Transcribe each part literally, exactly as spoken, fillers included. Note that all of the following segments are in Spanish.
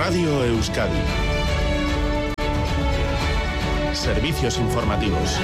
Radio Euskadi. Servicios informativos.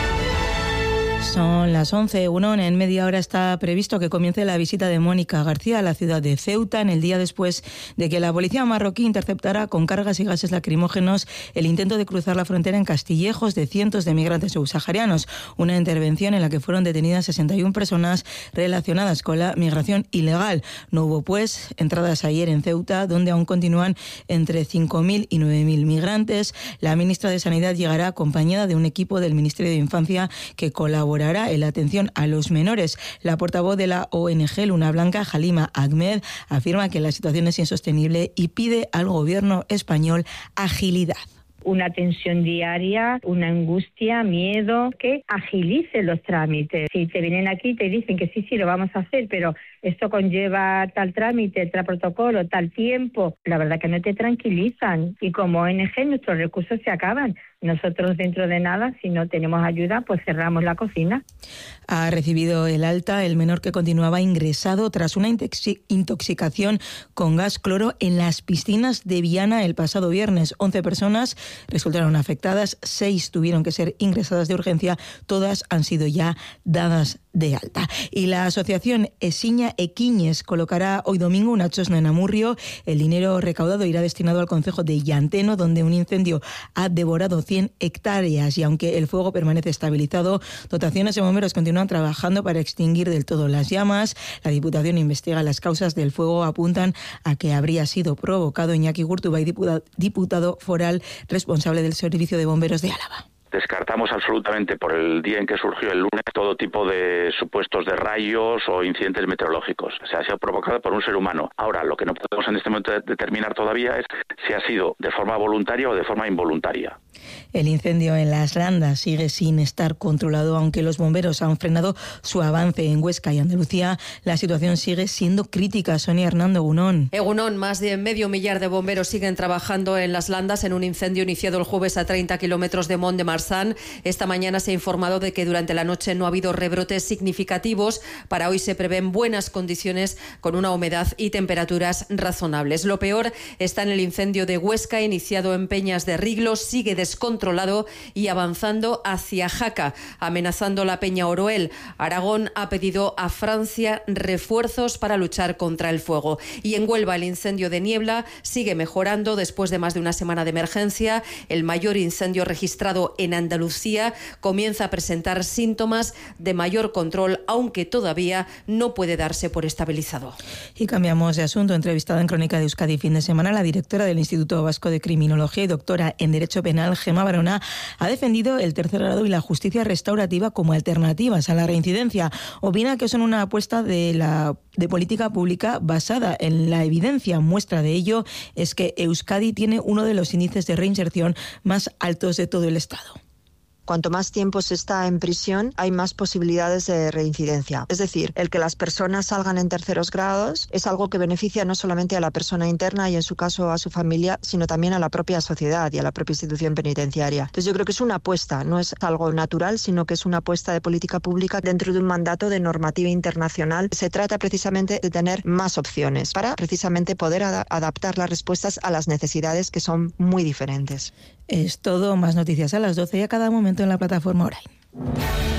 Son las once. Uno, en media hora está previsto que comience la visita de Mónica García a la ciudad de Ceuta, en el día después de que la policía marroquí interceptara con cargas y gases lacrimógenos el intento de cruzar la frontera en Castillejos de cientos de migrantes subsaharianos. Una intervención en la que fueron detenidas sesenta y una personas relacionadas con la migración ilegal. No hubo, pues, entradas ayer en Ceuta, donde aún continúan entre cinco mil y nueve mil migrantes. La ministra de Sanidad llegará acompañada de un equipo del Ministerio de Infancia que colaborará en la atención a los menores. La portavoz de la O N G Luna Blanca, Halima Ahmed, afirma que la situación es insostenible y pide al gobierno español agilidad. Una tensión diaria, una angustia, miedo, que agilice los trámites. Si te vienen aquí y te dicen que sí, sí, lo vamos a hacer, pero esto conlleva tal trámite, tal protocolo, tal tiempo, la verdad que no te tranquilizan. Y como O N G nuestros recursos se acaban. Nosotros dentro de nada, si no tenemos ayuda, pues cerramos la cocina. Ha recibido el alta el menor que continuaba ingresado tras una intoxicación con gas cloro en las piscinas de Viana el pasado viernes. once personas resultaron afectadas, seis tuvieron que ser ingresadas de urgencia, todas han sido ya dadas de alta. Y la asociación Esiña Equiñes colocará hoy domingo una chosna en Amurrio. El dinero recaudado irá destinado al concejo de Llanteno, donde un incendio ha devorado cien hectáreas, y aunque el fuego permanece estabilizado, dotaciones de bomberos continúan trabajando para extinguir del todo las llamas. La Diputación investiga las causas del fuego, apuntan a que habría sido provocado. Iñaki Gurtubay, diputado foral responsable del Servicio de Bomberos de Álava. Descartamos absolutamente, por el día en que surgió el lunes, todo tipo de supuestos de rayos o incidentes meteorológicos. O sea, ha sido provocado por un ser humano. Ahora, lo que no podemos en este momento determinar todavía es si ha sido de forma voluntaria o de forma involuntaria. El incendio en Las Landas sigue sin estar controlado, aunque los bomberos han frenado su avance en Huesca y Andalucía. La situación sigue siendo crítica. Sonia Hernando, Egunón. Egunón, más de medio millar de bomberos siguen trabajando en Las Landas en un incendio iniciado el jueves a treinta kilómetros de Mont de Marsan. Esta mañana se ha informado de que durante la noche no ha habido rebrotes significativos. Para hoy se prevén buenas condiciones con una humedad y temperaturas razonables. Lo peor está en el incendio de Huesca, iniciado en Peñas de Riglos, sigue descontrolado y avanzando hacia Jaca, amenazando la Peña Oroel. Aragón ha pedido a Francia refuerzos para luchar contra el fuego. Y en Huelva el incendio de Niebla sigue mejorando después de más de una semana de emergencia. El mayor incendio registrado en Andalucía comienza a presentar síntomas de mayor control, aunque todavía no puede darse por estabilizado. Y cambiamos de asunto. Entrevistada en Crónica de Euskadi fin de semana, la directora del Instituto Vasco de Criminología y doctora en Derecho Penal, Gemma Barona, ha defendido el tercer grado y la justicia restaurativa como alternativas a la reincidencia. Opina que son una apuesta de la de política pública basada en la evidencia. Muestra de ello es que Euskadi tiene uno de los índices de reinserción más altos de todo el Estado. Cuanto más tiempo se está en prisión, hay más posibilidades de reincidencia. Es decir, el que las personas salgan en terceros grados es algo que beneficia no solamente a la persona interna y en su caso a su familia, sino también a la propia sociedad y a la propia institución penitenciaria. Entonces yo creo que es una apuesta, no es algo natural, sino que es una apuesta de política pública dentro de un mandato de normativa internacional. Se trata precisamente de tener más opciones para precisamente poder ad- adaptar las respuestas a las necesidades que son muy diferentes. Es todo. Más noticias a las doce y a cada momento en la plataforma Orain.